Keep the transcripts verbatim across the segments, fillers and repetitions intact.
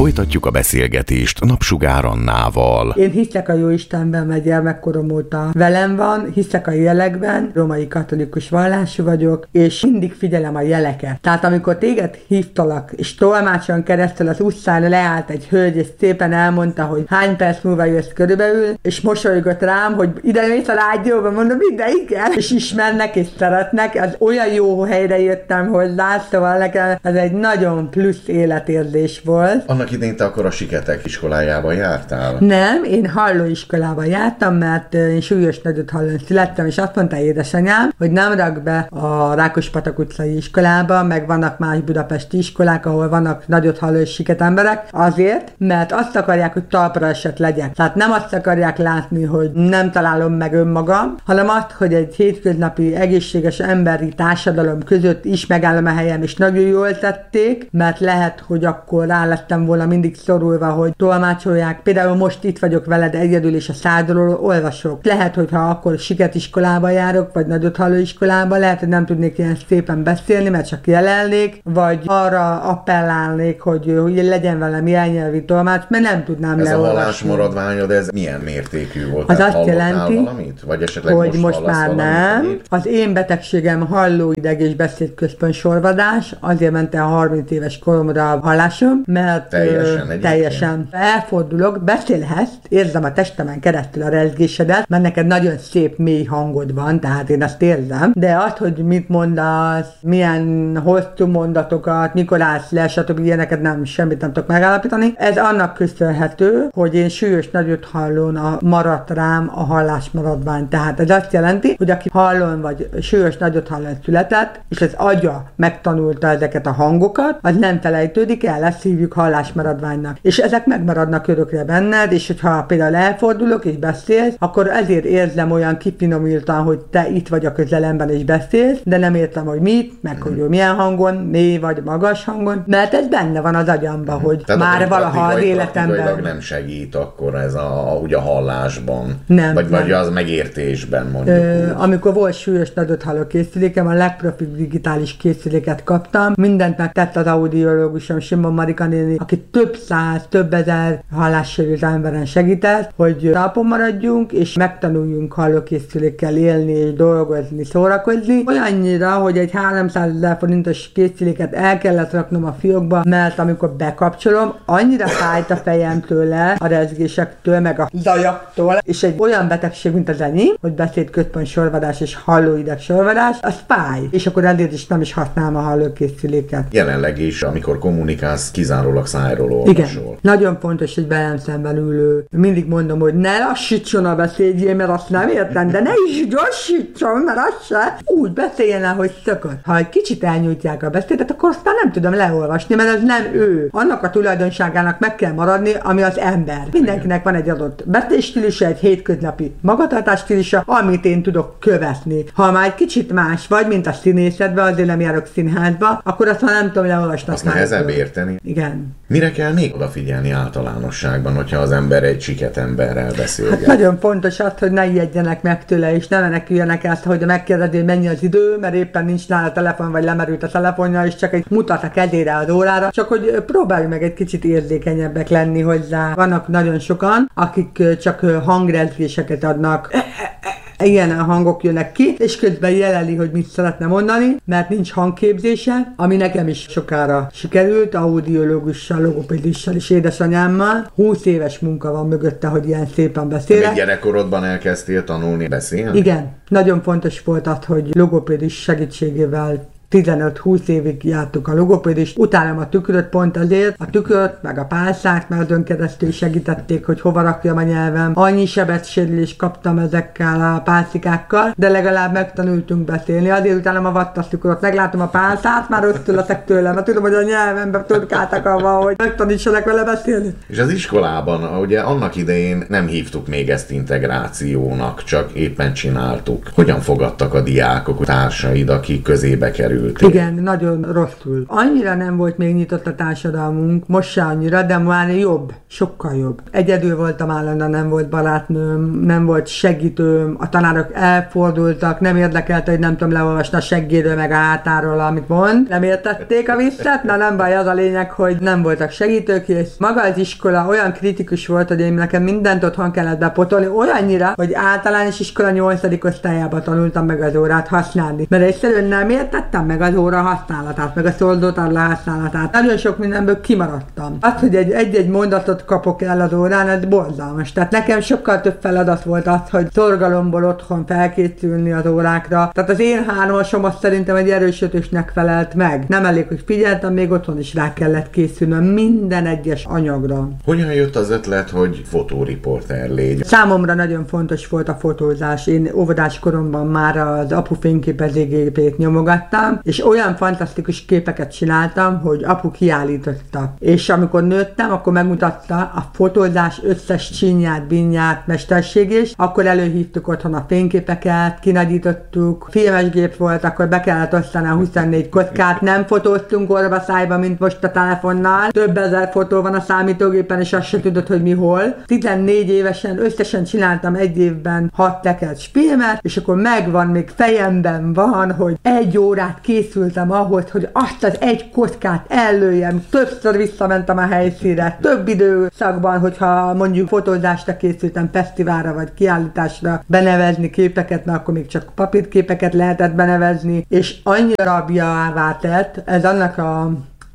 Folytatjuk a beszélgetést Napsugár Annával. Én hiszek a Jóistenben, mert gyermekkorom óta velem van, hiszek a jelekben, római katolikus vallású vagyok, és mindig figyelem a jeleket. Tehát amikor téged hívtalak, és tolmácson keresztül az utcán leállt egy hölgy, és szépen elmondta, hogy hány perc múlva jössz körülbelül, és mosolygott rám, hogy ide mész a rádióba, mondom, ide igen, és ismernek, és szeretnek, az olyan jó helyre jöttem hozzá, szóval nekem ez egy nagyon plusz életérzés volt. Annak idején te akkor a Siketek iskolájában jártál? Nem, én hallóiskolában jártam, mert én súlyos nagyot hallón születtem, és azt mondta édesanyám, hogy nem rak be a Rákospatak utcai iskolába, meg vannak más budapesti iskolák, ahol vannak nagyot halló és siket emberek, azért, mert azt akarják, hogy talpra esett legyek. Tehát nem azt akarják látni, hogy nem találom meg önmagam, hanem azt, hogy egy hétköznapi egészséges emberi társadalom között is megállom a helyem, és nagyon jól tették, mert lehet, hogy akkor rá lettem volna mindig szorulva, hogy tolmácsolják. Például most itt vagyok veled egyedül, és a szádról olvasok. Lehet, hogyha akkor siket iskolába járok, vagy nagyot halló iskolába, lehet, hogy nem tudnék ilyen szépen beszélni, mert csak jelennék, vagy arra appellálnék, hogy, hogy legyen velem jelnyelvi tolmács, mert nem tudnám ez leolvasni. Ez a hallásmaradványod, ez milyen mértékű volt? Az Tehát azt jelenti, valamit? Vagy esetleg hogy most, most már nem. Valamit? Az én betegségem hallóideg és beszédközpont sorvadás, azért ment el harminc éves koromra a hallásom, mert teljesen, ö, teljesen elfordulok, beszélhetsz, érzem a testemen keresztül a rezgésedet, mert neked nagyon szép mély hangod van, tehát én azt érzem, de az, hogy mit mondasz, milyen hosszú mondatokat, mikor állsz le, stb. Ilyeneket nem, semmit nem tudok megállapítani. Ez annak köszönhető, hogy én súlyos nagyot hallón a maradt rám a hallásmaradvány. Tehát ez azt jelenti, hogy aki hallón vagy súlyos nagyot hallón született, és az agya megtanulta ezeket a hangokat, az nem felejtődik el, ezt hívjuk hallásmaradványnak. És ezek megmaradnak örökre benned, és hogyha például elfordulok és beszélsz, akkor ezért érzem olyan kifinomultan, hogy te itt vagy a közelemben és beszélsz, de nem értem, hogy mit, meg hogy milyen hangon, mély vagy magas hangon, mert ez benne van az agyamban, hogy tehát már valaha az életemben nem segít akkor ez a, ugye a hallásban, nem, vagy, nem. vagy az megértésben mondjuk. Ö, amikor volt súlyos nagyot halló készülékem, a legprofibb digitális készüléket kaptam, mindent megtett az audiológusom Simon Marika néni, aki több száz, több ezer hallássérült emberen segített, hogy talpon maradjunk, és megtanuljunk hallókészülékkel élni és dolgozni, szórakozni. Olyannyira, hogy egy háromszázezer forintos készüléket el kellett raknom a fiókba, mert amikor bekapcsolom, annyira fájt a fejem tőle, a rezgésektől, meg a zajaktól, és egy olyan betegség, mint az enyém, hogy beszédközpont sorvadás és hallóideg sorvadás, az fáj. És akkor ezért is nem is használom a hallókészüléket. Jelenleg is, amikor kommunikálsz, kizárólag szájról olvasol. Igen. Nagyon fontos, hogy velem szemben ülő. Mindig mondom, hogy ne lassítson a beszédjé, mert azt nem értem, de ne is gyorsítson, mert azt se. Úgy beszéljen el, hogy szökött. Ha egy kicsit elnyújtják a beszédet, akkor aztán nem tudom leolvasni, mert ez nem ő. Annak a tulajdonságának meg kell maradni, ami az ember. Mindenkinek van egy adott beszédstílusa, egy hétköznapi magatartásstílusa, amit én tudok követni. Ha már egy kicsit más vagy, mint a színészetben, azért nem járok színházba, akkor azt már nem tudom leolvasni. Azt nehezebb érteni. Igen. Mire kell még odafigyelni általánosságban, hogyha az ember egy siket emberrel beszél? Hát nagyon fontos az, hogy ne ijedjenek meg tőle, és ne meneküljenek ezt, hogy megkérdezi, hogy mennyi az idő, mert éppen nincs nála a telefon, vagy lemerült a telefonja, és csak egy mutat a kezére az órára, csak hogy próbálj meg egy kicsit érzékenyebbek lenni hozzá. Vannak nagyon sokan, akik csak hangrezgéseket adnak. Ilyen hangok jönnek ki, és közben jeleli, hogy mit szeretne mondani, mert nincs hangképzése, ami nekem is sokára sikerült, audiológussal, logopédissal és édesanyámmal. húsz éves munka van mögötte, hogy ilyen szépen beszélek. Még gyerekkorodban elkezdtél tanulni, beszélni? Igen. Nagyon fontos volt az, hogy logopédis segítségével tizenöt-húsz évig jártuk a logopédist, utálom a tükröt pont azért, a tükröt, meg a pálszát, mert azon keresztül segítették, hogy hova rakjam a nyelvem. Annyi sebessérülést kaptam ezekkel a pálcikákkal, de legalább megtanultunk beszélni. Azért utálom a vattas tükröt, meglátom a pálszát, már ösztületek tőlem, mert tudom, hogy a nyelvembe turkáltak avval, hogy megtanítsanak vele beszélni. És az iskolában, ugye annak idején nem hívtuk még ezt integrációnak, csak éppen csináltuk. Hogyan fogadtak a diákok, a társaid, akik közébe kerül? kerültél. Igen, nagyon rosszul. Annyira nem volt még nyitott a társadalmunk, most se annyira, de már jobb, sokkal jobb. Egyedül voltam állandóan, nem volt barátnőm, nem volt segítőm, a tanárok elfordultak, nem érdekelte, hogy nem tudom leolvasni a seggéről meg a hátáról, amit mond. Nem értették a visszat, na nem baj, az a lényeg, hogy nem voltak segítők, és maga az iskola olyan kritikus volt, hogy én nekem mindent otthon kellett bepotolni, olyannyira, hogy általános iskola nyolcadik osztályában tanultam meg az órát használni. Mert egyszerűen nem értettem meg az óra használatát, meg a szordótábla használatát. Nagyon sok mindenből kimaradtam. Az, hogy egy, egy-egy mondatot kapok el az órán, ez borzalmas. Tehát nekem sokkal több feladat volt az, hogy szorgalomból otthon felkészülni az órákra. Tehát az én hármasom azt szerintem egy erős ötösnek felelt meg. Nem elég, hogy figyeltem, még otthon is rá kellett készülnöm minden egyes anyagra. Hogyan jött az ötlet, hogy fotóriporter légy? Számomra nagyon fontos volt a fotózás. Én óvodás koromban már az apu fényképezőgépét nyomogattam, és olyan fantasztikus képeket csináltam, hogy apu kiállította. És amikor nőttem, akkor megmutatta a fotózás összes csinyát, binyát, mesterségét, akkor előhívtuk otthon a fényképeket, kinagyítottuk, filmes gép volt, akkor be kellett osztani a huszonnégy kockát, nem fotóztunk orba szájba, mint most a telefonnal. Több ezer fotó van a számítógépen, és azt se tudod, hogy mi hol. tizennégy évesen összesen csináltam egy évben hat tekercs filmet, és akkor megvan, még fejemben van, hogy egy órát készültem ahhoz, hogy azt az egy kockát ellőjem. Többször visszamentem a helyszínre, több időszakban, hogyha mondjuk fotózásra készültem, fesztiválra vagy kiállításra benevezni képeket, mert akkor még csak papírképeket lehetett benevezni, és annyira rabjává tett, ez annak a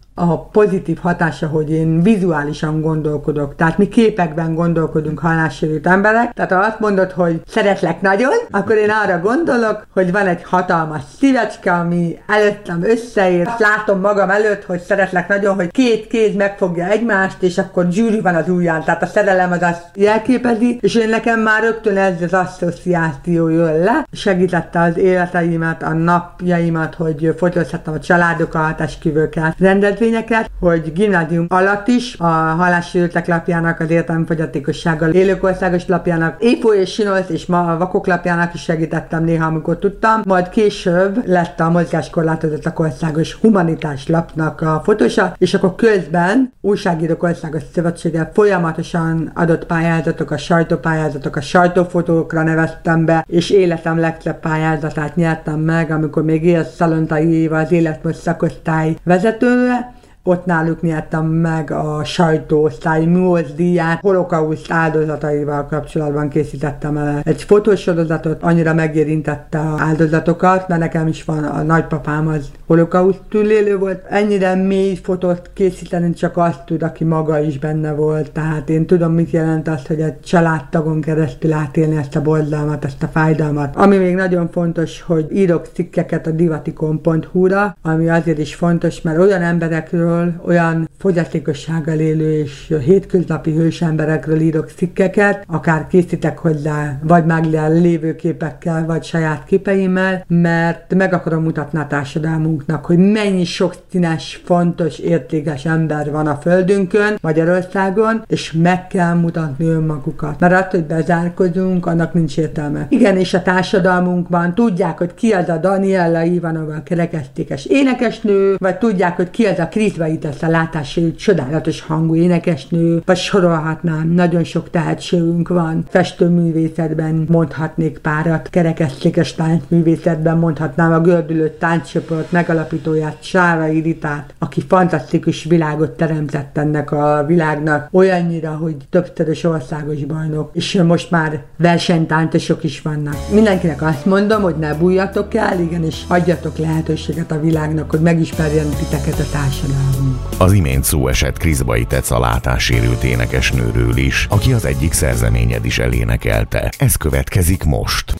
a pozitív hatása, hogy én vizuálisan gondolkodok. Tehát mi képekben gondolkodunk, hallássérült emberek. Tehát ha azt mondod, hogy szeretlek nagyon, akkor én arra gondolok, hogy van egy hatalmas szívecske, ami előttem összeér. Azt látom magam előtt, hogy szeretlek nagyon, hogy két kéz megfogja egymást, és akkor gyűrű van az ujján. Tehát a szerelem az azt jelképezi, és én nekem már rögtön ez az asszociáció jön le. Segítette az életeimet, a napjaimat, hogy fotózhattam a családokat, esküvőket, rendezvényt, hogy gimnázium alatt is a hallássérültek lapjának, az értelmefogyatékossággal élők országos lapjának, Épo és Sinolc és ma a vakok lapjának is segítettem néha, amikor tudtam. Majd később lett a mozgáskorlátozottak országos humanitás lapnak a fotósa, és akkor közben újságírók országos szövetséggel folyamatosan adott pályázatok, a sajtópályázatok, a sajtófotókra neveztem be, és életem legszebb pályázatát nyertem meg, amikor még élt Szalontai Éva, az életmód szakosztály vezetője. Ott náluk nyertem meg a sajtóosztály műholz díját, holokauszt áldozataival kapcsolatban készítettem el egy fotósorozatot, annyira megérintette az áldozatokat, mert nekem is van, a nagypapám az holokauszt túlélő volt. Ennyire mély fotót készíteni csak azt tud, aki maga is benne volt, tehát én tudom, mit jelent az, hogy egy családtagon keresztül átélni ezt a borzalmat, ezt a fájdalmat. Ami még nagyon fontos, hogy írok cikkeket a divatikon pont hu-ra, ami azért is fontos, mert olyan emberekről, olyan fogyatékossággal élő és hétköznapi hős emberekről írok cikkeket, akár készítek hozzá, vagy már lévő képekkel, vagy saját képeimmel, mert meg akarom mutatni a társadalmunknak, hogy mennyi sok színes, fontos, értékes ember van a földünkön, Magyarországon, és meg kell mutatni önmagukat. Mert azt, hogy bezárkozunk, annak nincs értelme. Igen, és a társadalmunkban tudják, hogy ki az a Daniella Ivanova, a kerekesztékes énekesnő, vagy tudják, hogy ki az a Kriszva Itesz, a látássérült, csodálatos hangú énekesnő, vagy sorolhatnám, nagyon sok tehetségünk van. Festőművészetben mondhatnék párat, kerekesztékes táncművészetben mondhatnám a Gördülő Tánccsoport megalapítóját, Sárai Ritát, aki fantasztikus világot teremtett ennek a világnak, olyannyira, hogy többszörös országos bajnok, és most már versenytáncosok is vannak. Mindenkinek azt mondom, hogy ne bújjatok el, igenis adjatok lehetőséget a világnak, hogy megismerjen titeket a társadalmunk. Az imént szó esett Kriszva Itesz, a látássérült énekesnőről is, aki az egyik szerzeményed is elénekelte. Ez következik most.